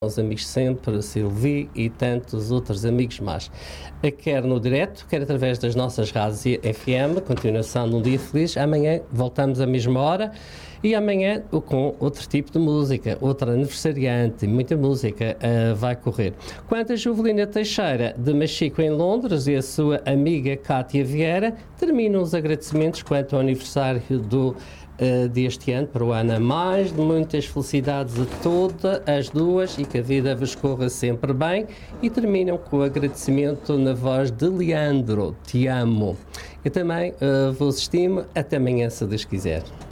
Os amigos sempre, a Silvi e tantos outros amigos mais. Quer no direto, quer através das nossas rádios FM, continuação de um dia feliz. Amanhã voltamos à mesma hora e amanhã com outro tipo de música, outro aniversariante, muita música vai correr. Quanto a Jovelina Teixeira de Machico em Londres e a sua amiga Cátia Vieira, terminam os agradecimentos quanto ao aniversário deste ano, para o ano a mais, de muitas felicidades a todas as duas e que a vida vos corra sempre bem, e terminam com o agradecimento na voz de Leandro, te amo. Eu também vos estimo, até amanhã se Deus quiser.